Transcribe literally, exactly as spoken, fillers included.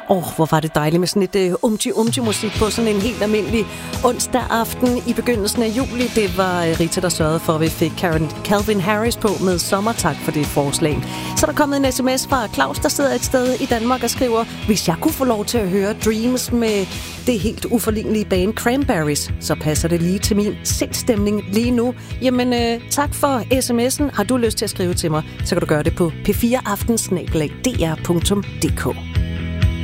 Åh, oh, hvor var det dejligt med sådan et uh, umti-umti-musik på sådan en helt almindelig onsdag aften i begyndelsen af juli. Det var uh, Rita, der sørgede for, at vi fik Karen Calvin Harris på med Sommer. Tak for det forslag. Så er der kommet en sms fra Claus, der sidder et sted i Danmark og skriver: hvis jeg kunne få lov til at høre Dreams med det helt uforlignelige band Cranberries, så passer det lige til min sindstemning lige nu. Jamen, uh, tak for sms'en. Har du lyst til at skrive til mig, så kan du gøre det på p fire aften snabel-a d r punktum d k.